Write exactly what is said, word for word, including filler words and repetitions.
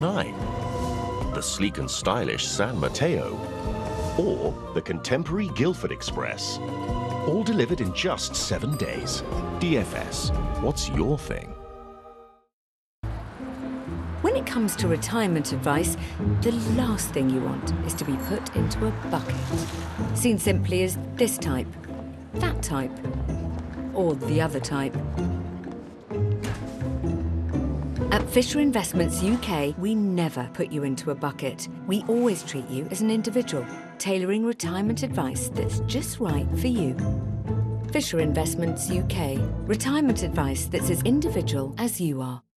nine, the sleek and stylish San Mateo, or the contemporary Guildford Express. All delivered in just seven days. D F S, what's your thing? When it comes to retirement advice, the last thing you want is to be put into a bucket. Seen simply as this type, that type, or the other type. At Fisher Investments U K, we never put you into a bucket. We always treat you as an individual, tailoring retirement advice that's just right for you. Fisher Investments U K, retirement advice that's as individual as you are.